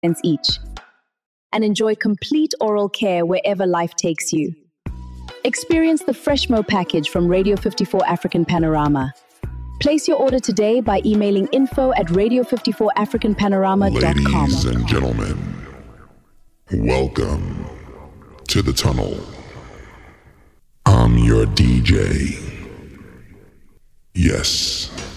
each, and enjoy complete oral care wherever life takes you. Experience the Freshmo package from Radio 54 African Panorama. Place your order today by emailing info@radio54africanpanorama.com. Ladies and gentlemen, welcome to the tunnel. I'm your DJ. Yes,